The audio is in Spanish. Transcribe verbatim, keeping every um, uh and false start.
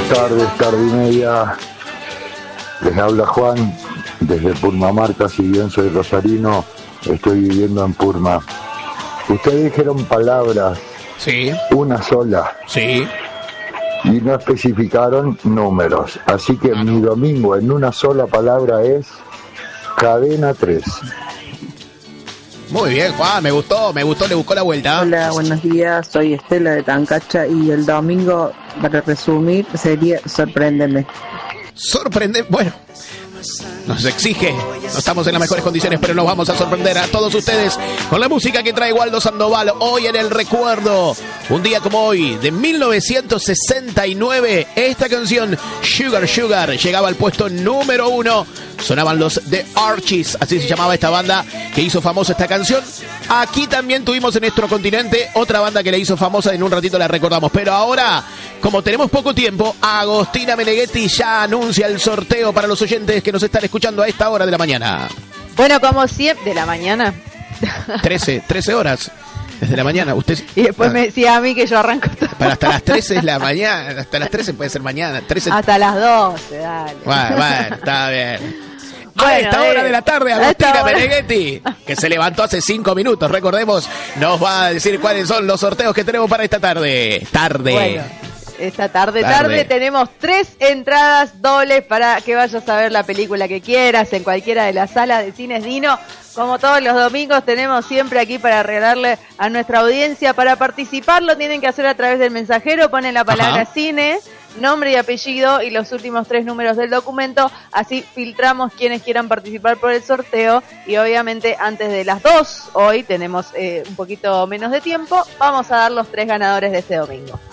Buenas tardes, tarde y media. Les habla Juan desde Purmamarca. Si bien soy rosarino, estoy viviendo en Purma. Ustedes dijeron palabras, sí, una sola, sí, y no especificaron números. Así que mi domingo en una sola palabra es cadena tres. Muy bien, Juan, me gustó, me gustó, le buscó la vuelta. Hola, buenos días, soy Estela de Tancacha y el domingo, para resumir, sería sorpréndeme. Sorprende, bueno, nos exige, no estamos en las mejores condiciones, pero nos vamos a sorprender a todos ustedes con la música que trae Waldo Sandoval hoy en el recuerdo. Un día como hoy, de mil novecientos sesenta y nueve, esta canción, Sugar Sugar, llegaba al puesto número uno. Sonaban los The Archies, así se llamaba esta banda que hizo famosa esta canción. Aquí también tuvimos en nuestro continente otra banda que la hizo famosa, en un ratito la recordamos. Pero ahora, como tenemos poco tiempo, Agostina Meneghetti ya anuncia el sorteo para los oyentes que nos están escuchando a esta hora de la mañana. Bueno, como siempre, de la mañana. trece, trece horas. Desde la mañana, usted... Y después ah, me decía a mí que yo arranco todo. Para hasta las trece es la mañana, hasta las trece puede ser mañana. trece... Hasta las doce, dale. Bueno, bueno, está bien. Bueno, a esta eh, hora de la tarde, a Agustina esta hora. Meneghetti, que se levantó hace cinco minutos, recordemos, nos va a decir cuáles son los sorteos que tenemos para esta tarde. Tarde. Bueno, esta tarde, Tarde. tarde, tenemos tres entradas dobles para que vayas a ver la película que quieras en cualquiera de las salas de Cines Dino. Como todos los domingos tenemos siempre aquí para regalarle a nuestra audiencia. Para participar lo tienen que hacer a través del mensajero, ponen la palabra Ajá. cine, nombre y apellido y los últimos tres números del documento. Así filtramos quienes quieran participar por el sorteo. Y obviamente antes de las dos, hoy tenemos eh, un poquito menos de tiempo, vamos a dar los tres ganadores de este domingo.